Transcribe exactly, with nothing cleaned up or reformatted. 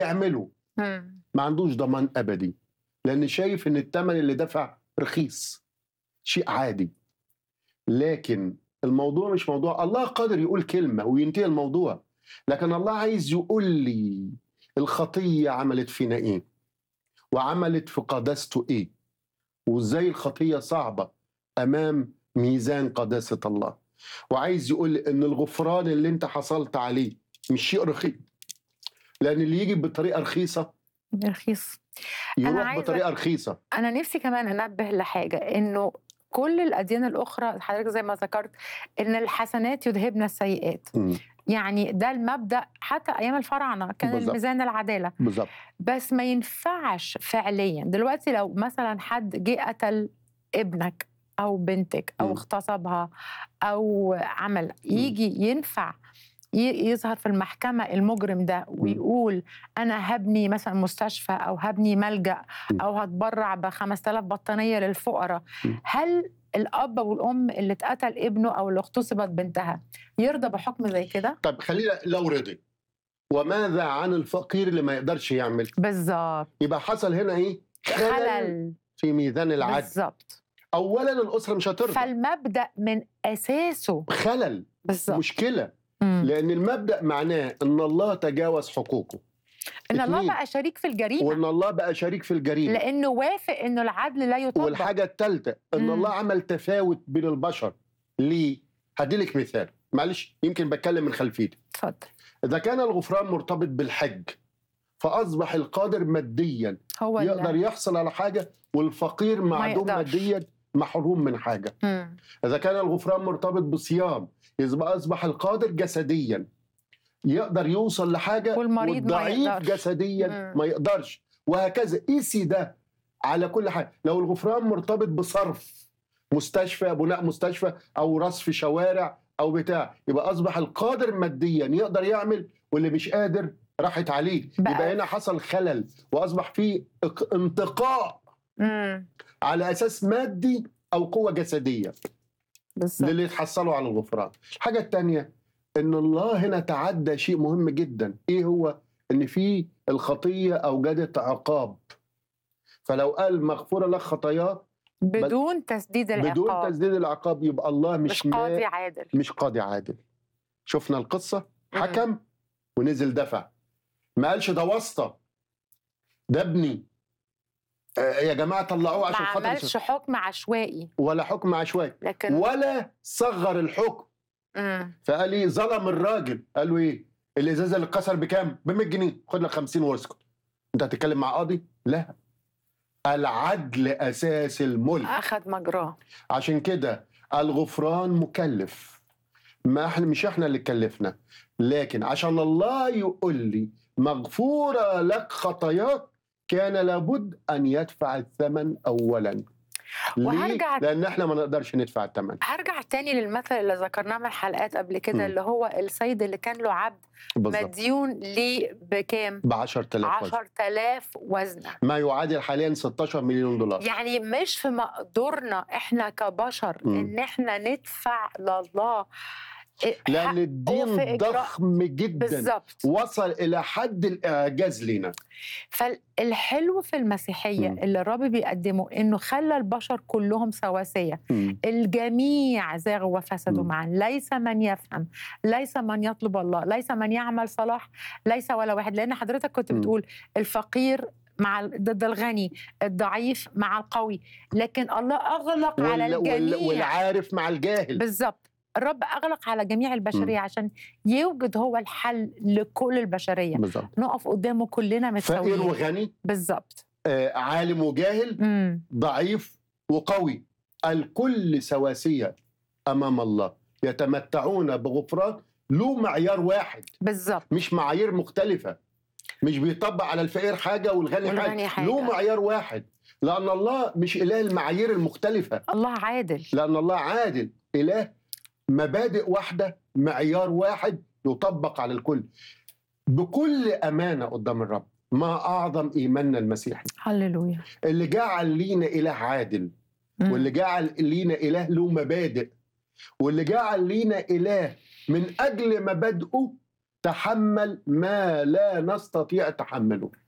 يعمله إمم. ما عندوش ضمان أبدي، لأن شايف إن التمن اللي دفع رخيص، شيء عادي. لكن الموضوع مش موضوع الله قادر يقول كلمة وينتهي الموضوع، لكن الله عايز يقول لي الخطية عملت فينا إيه، وعملت في قداسته إيه، وإزاي الخطية صعبة أمام ميزان قداسة الله. وعايز يقول لي إن الغفران اللي أنت حصلت عليه مش شيء رخيص، لأن اللي يجي بطريقة رخيصة رخيص. أنا يروح عايزة بطريقة رخيصة. أنا نفسي كمان أنبه لحاجة، إنه كل الأديان الأخرى حضرتك زي ما ذكرت إن الحسنات يذهبن السيئات. مم. يعني ده المبدأ حتى أيام الفراعنة كان بالظبط. الميزان العدالة، بالظبط. بس ما ينفعش فعليا. دلوقتي لو مثلا حد جه قتل ابنك أو بنتك أو مم. اغتصبها أو عمل، يجي ينفع ي- يظهر في المحكمة المجرم ده ويقول أنا هبني مثلا مستشفى أو هبني ملجأ مم. أو هتبرع بخمس تلاف بطانية للفقراء؟ مم. هل الأب والأم اللي اتقتل ابنه أو اللي اغتصبت بنتها يرضى بحكم زي كده؟ طب خلينا لو رضي، وماذا عن الفقير اللي ما يقدرش يعمل؟ بالظبط. يبقى حصل هنا ايه؟ خلل خلل. في ميزان العدل. بالظبط. اولا الاسره مش هترضى، فالمبدأ من أساسه خلل، بالظبط. مشكله. مم. لان المبدا معناه ان الله تجاوز حقوقه، إن الله اتنين، بقى شريك في الجريمة، وان الله بقى شريك في الجريمه. لأنه وافق إنه العدل لا يطبق. والحاجه الثالثه ان مم. الله عمل تفاوت بين البشر. ليه؟ هديلك مثال، معلش يمكن بتكلم من خلفيتي. اتفضل. اذا كان الغفران مرتبط بالحج، فاصبح القادر ماديا هو ال- يقدر يحصل على حاجه، والفقير معدوم يقدرش. ماديا محروم من حاجه. مم. إذا كان الغفران مرتبط بصيام، يبقى أصبح القادر جسديا يقدر يوصل لحاجة، والمريض ما والضعيف يقدرش. جسديا مم. ما يقدرش، وهكذا. قيسي ده على كل حاجة. لو الغفران مرتبط بصرف مستشفى، بناء مستشفى أو رصف شوارع أو بتاع، يبقى أصبح القادر ماديا يقدر يعمل، واللي مش قادر راحت عليه. بقى. يبقى هنا حصل خلل، وأصبح فيه اق- انتقاء مم. على أساس مادي أو قوة جسدية بالظبط. للي يتحصلوا على الغفران. الحاجة الثانية ان الله هنا تعدى شيء مهم جدا. ايه هو؟ ان في الخطية اوجدت عقاب، فلو قال مغفورة لك خطاياك بدون تسديد العقاب بدون تسديد العقاب، يبقى الله مش مش قاضي ما عادل. مش قاضي عادل. شفنا القصة، مم. حكم ونزل دفع، ما قالش ده واسطة، ده ابني، آه يا جماعة طلعوه ما عشان خاطر، عملش حكم عشوائي، ولا حكم عشوائي، لكن ولا صغر الحكم. مم. فقال لي ظلم الراجل، قال له ايه؟ الازازه اللي اتكسر بكام؟ ب مية جنيه، خد لك خمسين واسكت. انت هتتكلم مع قاضي؟ لا، العدل اساس الملك. أخذ مجراه. عشان كده الغفران مكلف، ما احنا مش احنا اللي كلفنا، لكن عشان الله يقول لي مغفوره لك خطاياك كان لابد ان يدفع الثمن اولا. ليه؟ وهرجع لان احنا ما نقدرش ندفع الثمن. هرجع تاني للمثل اللي ذكرناه من حلقات قبل كده، مم. اللي هو السيد اللي كان له عبد بالظبط، مديون ليه بكام؟ ب عشرة آلاف وزن، عشرة آلاف وزنة، ما يعادل حاليا ستاشر مليون دولار. يعني مش في مقدورنا احنا كبشر مم. ان احنا ندفع لله، لأن حقه في الدين إجراء. ضخم جدا، بالظبط. وصل إلى حد الإعجاز لنا. فالحلو في المسيحية مم. اللي الرب بيقدمه إنه خلى البشر كلهم سواسية، مم. الجميع زاغوا وفسدوا مم. معا، ليس من يفهم، ليس من يطلب الله، ليس من يعمل صلاح، ليس ولا واحد. لأن حضرتك كنت مم. بتقول الفقير مع ضد الغني، الضعيف مع القوي، لكن الله أغلق على وال... وال... الجميع. والعارف مع الجاهل. بالظبط. الرب أغلق على جميع البشرية مم. عشان يوجد هو الحل لكل البشرية، بالظبط، نقف قدامه كلنا فقير متساويين. وغني، بالظبط. آه عالم وجاهل، مم. ضعيف وقوي، الكل سواسية أمام الله، يتمتعون بغفران له معيار واحد، بالظبط. مش معايير مختلفة، مش بيطبق على الفقير حاجة والغني, والغني حاجة. حاجة. له معيار واحد، لأن الله مش إله المعايير المختلفة، الله عادل. لأن الله عادل، إله مبادئ واحدة، معيار واحد يطبق على الكل بكل أمانة قدام الرب. ما أعظم إيماننا المسيحي هللويا. اللي جعل لينا إله عادل، مم. واللي جعل لينا إله له مبادئ، واللي جعل لينا إله من أجل مبادئه تحمل ما لا نستطيع تحمله.